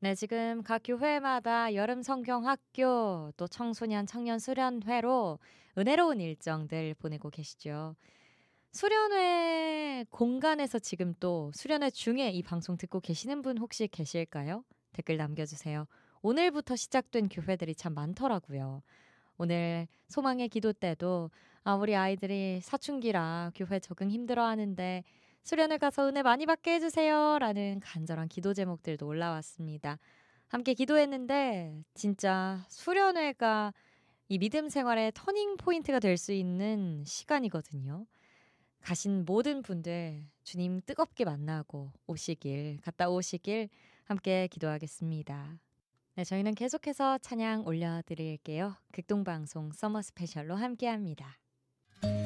네, 지금 각 교회마다 여름 성경 학교 또 청소년 청년 수련회로 은혜로운 일정들 보내고 계시죠. 수련회 공간에서 지금 또 수련회 중에 이 방송 듣고 계시는 분 혹시 계실까요? 댓글 남겨주세요. 오늘부터 시작된 교회들이 참 많더라고요. 오늘 소망의 기도 때도 우리 아이들이 사춘기라 교회 적응 힘들어하는데 수련회 가서 은혜 많이 받게 해주세요 라는 간절한 기도 제목들도 올라왔습니다. 함께 기도했는데 진짜 수련회가 이 믿음 생활의 터닝 포인트가 될 수 있는 시간이거든요. 가신 모든 분들 주님 뜨겁게 만나고 갔다 오시길 함께 기도하겠습니다. 네, 저희는 계속해서 찬양 올려드릴게요. 극동방송 서머 스페셜로 함께합니다.